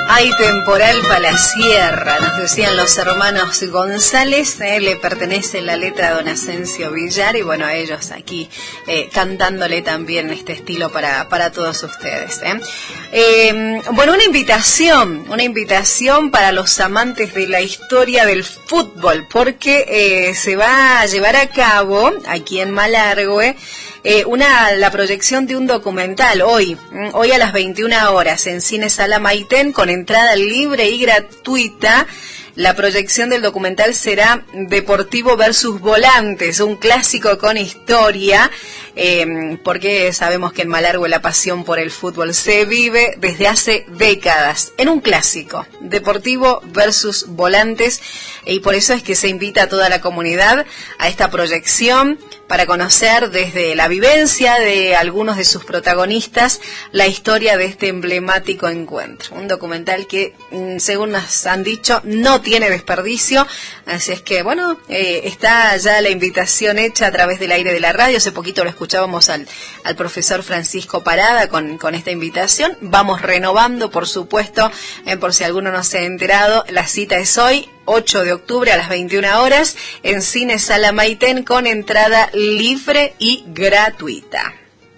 Hay temporal para la sierra, nos decían los hermanos González, le pertenece la letra a don Asensio Villar y bueno, a ellos aquí cantándole también este estilo para todos ustedes. Bueno, una invitación para los amantes de la historia del fútbol, porque se va a llevar a cabo aquí en Malargüe la proyección de un documental hoy a las 21 horas en Cine Sala Maitén con entrada libre y gratuita. La proyección del documental será Deportivo versus Volantes, un clásico con historia, porque sabemos que en Malargüe la pasión por el fútbol se vive desde hace décadas, en un clásico, Deportivo versus Volantes, y por eso es que se invita a toda la comunidad a esta proyección para conocer desde la vivencia de algunos de sus protagonistas la historia de este emblemático encuentro. Un documental que, según nos han dicho, no tiene desperdicio, así es que, bueno, está ya la invitación hecha a través del aire de la radio. Hace poquito lo escuchábamos al profesor Francisco Parada con esta invitación. Vamos renovando, por supuesto, por si alguno no se ha enterado, la cita es hoy, 8 de octubre a las 21 horas en Cine Sala Maitén con entrada libre y gratuita.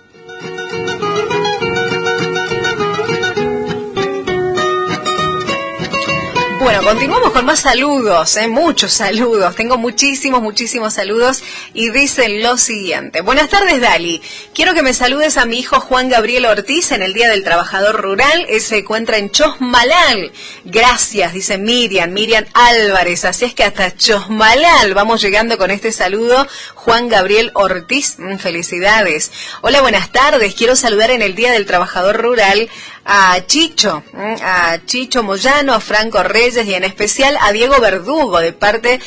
Bueno, continuamos con más saludos, muchos saludos. Tengo muchísimos saludos y dicen lo siguiente. Buenas tardes, Dali. Quiero que me saludes a mi hijo Juan Gabriel Ortiz en el Día del Trabajador Rural. Él se encuentra en Chosmalal. Gracias, dice Miriam Álvarez. Así es que hasta Chosmalal vamos llegando con este saludo. Juan Gabriel Ortiz, felicidades. Hola, buenas tardes. Quiero saludar en el Día del Trabajador Rural a Chicho Moyano, a Franco Reyes y en especial a Diego Verdugo de parte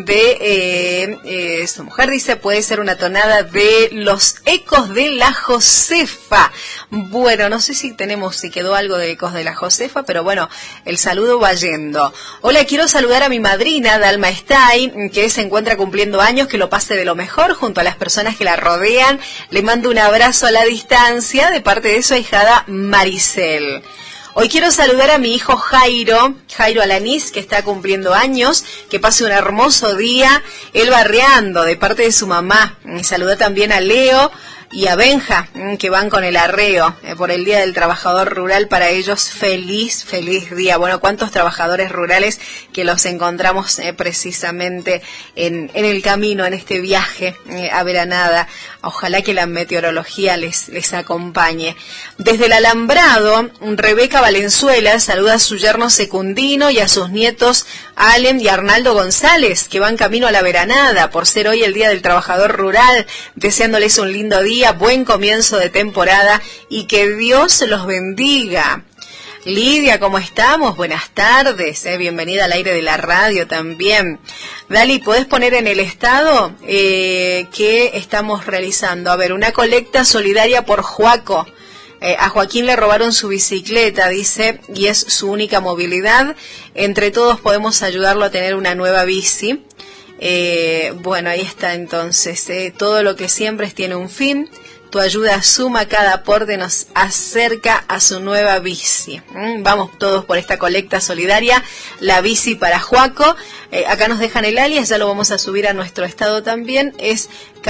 de su mujer. Dice, puede ser una tonada de Los Ecos de la Josefa. Bueno, no sé si quedó algo de Ecos de la Josefa, pero bueno, el saludo va yendo. Hola, quiero saludar a mi madrina Dalma Stay, que se encuentra cumpliendo años, que lo pase de lo mejor junto a las personas que la rodean. Le mando un abrazo a la distancia de parte de su ahijada Maricel. Hoy quiero saludar a mi hijo Jairo Alanís, que está cumpliendo años, que pase un hermoso día, él barreando de parte de su mamá. Saluda también a Leo y a Benja, que van con el arreo por el Día del Trabajador Rural. Para ellos, feliz día. Bueno, cuántos trabajadores rurales que los encontramos precisamente en el camino, en este viaje a Veranada. Ojalá que la meteorología les acompañe. Desde el Alambrado, Rebeca Valenzuela saluda a su yerno Secundino y a sus nietos Alem y Arnaldo González, que van camino a la Veranada, por ser hoy el Día del Trabajador Rural, deseándoles un lindo día, buen comienzo de temporada y que Dios los bendiga. Lidia, ¿cómo estamos? Buenas tardes, bienvenida al aire de la radio también. Dali, ¿podés poner en el estado que estamos realizando? A ver, una colecta solidaria por Joaco. A Joaquín le robaron su bicicleta, dice, y es su única movilidad. Entre todos podemos ayudarlo a tener una nueva bici. Bueno, ahí está entonces. Todo lo que siembres tiene un fin. Tu ayuda suma, cada aporte nos acerca a su nueva bici. Vamos todos por esta colecta solidaria, la bici para Joaco. Acá nos dejan el alias, ya lo vamos a subir a nuestro estado también. Es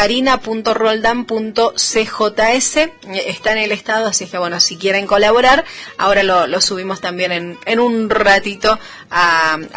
carina.roldan.cjs, está en el estado, así que bueno, si quieren colaborar, ahora lo subimos también en un ratito al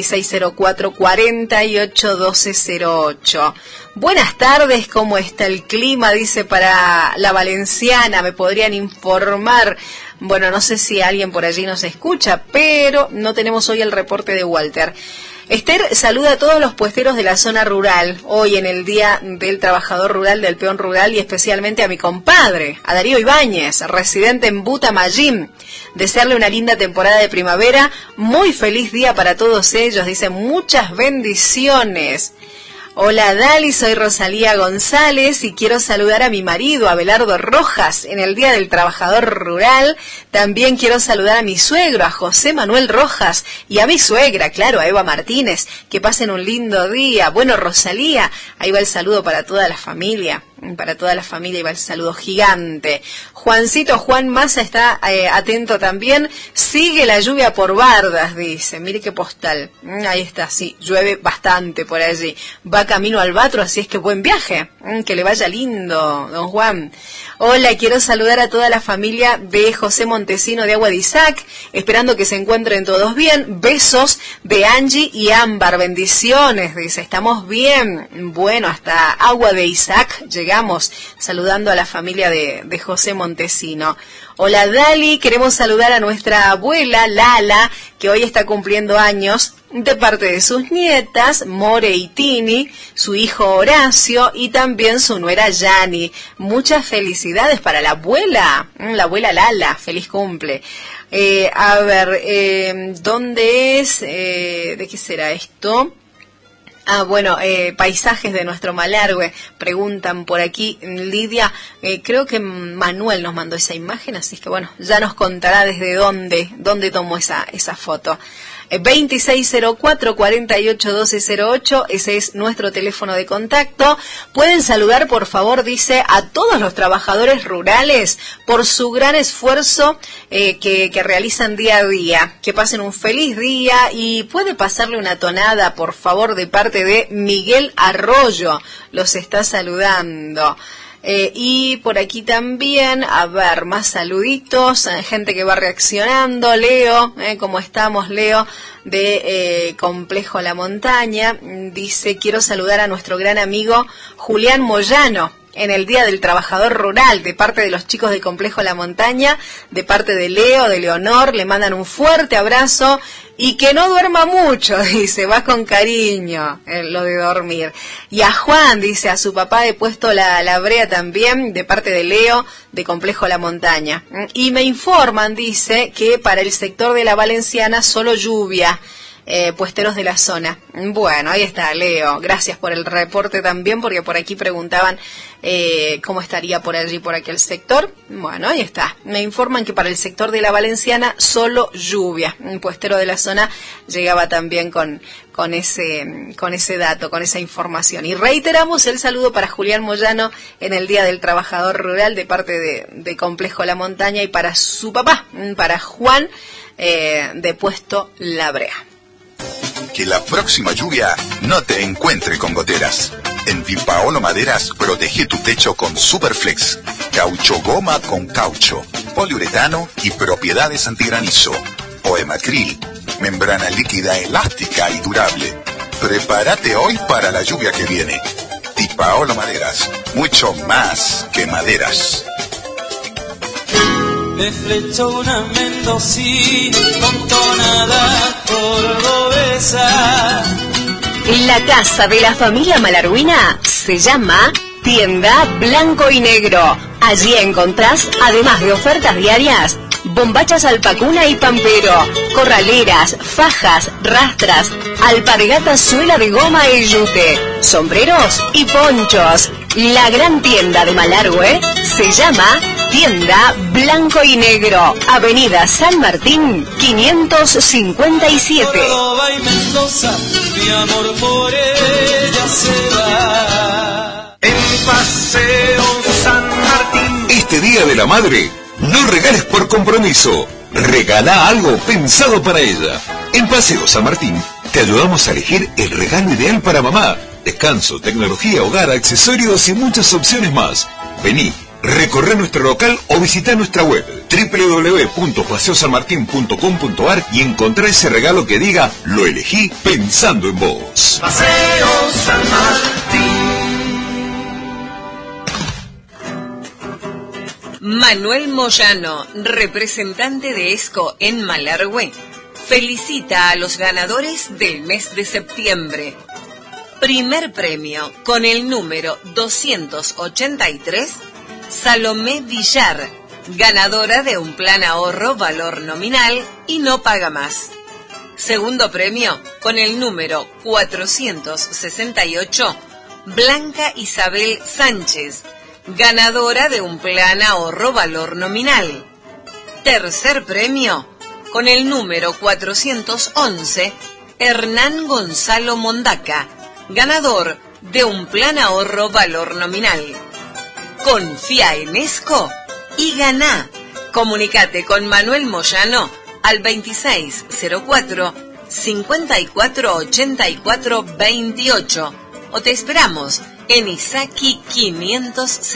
2604-481208. Buenas tardes, ¿cómo está el clima? Dice para la Valenciana, ¿me podrían informar? Bueno, no sé si alguien por allí nos escucha, pero no tenemos hoy el reporte de Walter. Esther saluda a todos los puesteros de la zona rural, hoy en el Día del Trabajador Rural, del Peón Rural, y especialmente a mi compadre, a Darío Ibáñez, residente en Butamayín. Desearle una linda temporada de primavera, muy feliz día para todos ellos, dice, muchas bendiciones. Hola Dali, soy Rosalía González y quiero saludar a mi marido, Abelardo Rojas, en el Día del Trabajador Rural. También quiero saludar a mi suegro, a José Manuel Rojas, y a mi suegra, claro, a Eva Martínez. Que pasen un lindo día. Bueno, Rosalía, ahí va el saludo para toda la familia. Para toda la familia iba el saludo gigante. Juan Massa está atento también. Sigue la lluvia por Bardas, dice. Mire qué postal. Ahí está, sí, llueve bastante por allí. Va camino al Batro, así es que buen viaje. Que le vaya lindo, don Juan. Hola, quiero saludar a toda la familia de José Montesino de Agua de Isaac, esperando que se encuentren todos bien. Besos de Angie y Ámbar, bendiciones, dice, estamos bien. Bueno, hasta Agua de Isaac llegamos, saludando a la familia de José Montesino. Hola Dali, queremos saludar a nuestra abuela Lala, que hoy está cumpliendo años, de parte de sus nietas, More y Tini, su hijo Horacio y también su nuera Yani. Muchas felicidades para la abuela Lala, feliz cumple. A ver, ¿dónde es? ¿De qué será esto? Bueno, paisajes de nuestro Malargüe, preguntan por aquí, Lidia, creo que Manuel nos mandó esa imagen, así que bueno, ya nos contará desde dónde tomó esa foto. 2604-481208, ese es nuestro teléfono de contacto. Pueden saludar, por favor, dice, a todos los trabajadores rurales por su gran esfuerzo que realizan día a día. Que pasen un feliz día y puede pasarle una tonada, por favor, de parte de Miguel Arroyo. Los está saludando. Y por aquí también, a ver, más saluditos, gente que va reaccionando. Leo, ¿cómo estamos, Leo? De Complejo La Montaña, dice, quiero saludar a nuestro gran amigo Julián Moyano en el Día del Trabajador Rural, de parte de los chicos de Complejo La Montaña, de parte de Leo, de Leonor, le mandan un fuerte abrazo y que no duerma mucho, dice, va con cariño lo de dormir. Y a Juan, dice, a su papá he puesto la brea también, de parte de Leo, de Complejo La Montaña. Y me informan, dice, que para el sector de la Valenciana solo lluvia. Puesteros de la zona. Bueno, ahí está, Leo. Gracias por el reporte también, porque por aquí preguntaban cómo estaría por allí, por aquel sector. Bueno, ahí está. Me informan que para el sector de la Valenciana solo lluvia. Un puestero de la zona llegaba también con ese dato, con esa información. Y reiteramos el saludo para Julián Moyano en el Día del Trabajador Rural de parte de Complejo La Montaña y para su papá, para Juan, de Puesto La Brea. Que la próxima lluvia no te encuentre con goteras. En Tipaolo Maderas, protege tu techo con Superflex. Caucho goma con caucho, poliuretano y propiedades antigranizo. Poemacril, membrana líquida elástica y durable. Prepárate hoy para la lluvia que viene. Tipaolo Maderas, mucho más que maderas. Me flechó una mendocina con tonada cordobesa. La casa de la familia Malarguina se llama Tienda Blanco y Negro. Allí encontrás, además de ofertas diarias, bombachas alpacuna y pampero, corraleras, fajas, rastras, alpargatas, suela de goma y yute, sombreros y ponchos. La gran tienda de Malargüe se llama Tienda Blanco y Negro, Avenida San Martín, 557. Córdoba y Mendoza, mi amor por ella se va. En Paseo San Martín. Este Día de la Madre, no regales por compromiso. Regala algo pensado para ella. En Paseo San Martín, te ayudamos a elegir el regalo ideal para mamá. Descanso, tecnología, hogar, accesorios y muchas opciones más. Vení, recorre nuestro local o visita nuestra web www.paseosanmartin.com.ar y encontrá ese regalo que diga, lo elegí pensando en vos. Paseo San Martín. Manuel Moyano, representante de ESCO en Malargüe, felicita a los ganadores del mes de septiembre. Primer premio con el número 283, Salomé Villar, ganadora de un plan ahorro valor nominal y no paga más. Segundo premio con el número 468, Blanca Isabel Sánchez, ganadora de un plan ahorro valor nominal. Tercer premio con el número 411, Hernán Gonzalo Mondaca, ganador de un plan ahorro valor nominal. Confía en ESCO y ganá. Comunicate con Manuel Moyano al 2604 5484 28 o te esperamos en Izaki 500.